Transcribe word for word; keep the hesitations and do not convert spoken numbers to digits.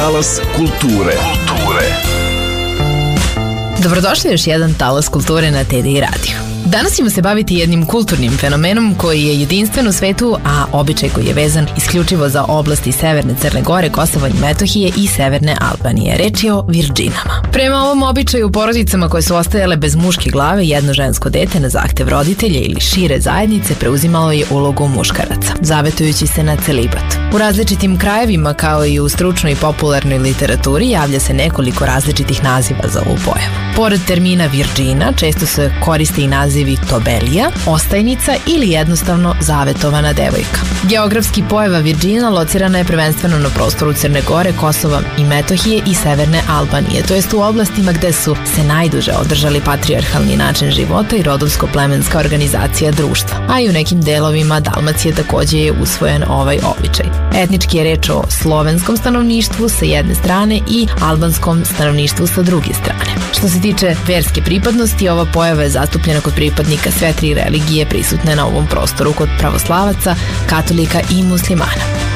talas kulture. Kulture. Dobrodošli u još jedan talas kulture na T D I radiju. Danas ćemo se baviti jednim kulturnim fenomenom koji je jedinstven u svetu, a običaj koji je vezan isključivo za oblasti Severne Crne Gore, Kosova i Metohije i Severne Albanije. Reč je o virdžinama. Prema ovom običaju, porodicama koje su ostajale bez muške glave, jedno žensko dete na zahtev roditelja ili šire zajednice preuzimalo je ulogu muškaraca, zavetujući se na celibat. U različitim krajevima, kao i u stručnoj i popularnoj literaturi, javlja se nekoliko različitih naziva za ovu pojavu. Pored termina virdžina, često se koriste i nazivi tobelija, ostajnica ili jednostavno zavetovana devojka. Geografski pojava virdžina locirana je prvenstveno na prostoru Crne Gore, Kosova i Metohije i Severne Albanije, to jest u oblastima gde su se najduže održali patrijarhalni način života i rodovsko-plemenska organizacija društva, a i u nekim delovima Dalmacije takođe je usvojen ovaj običaj. Etnički je reč o slovenskom stanovništvu sa jedne strane i albanskom stanovništvu sa druge strane. Što se tiče verske pripadnosti, ova pojava je zastupljena kod pripadnika sve tri religije prisutne na ovom prostoru, kod pravoslavaca, katolika i muslimana.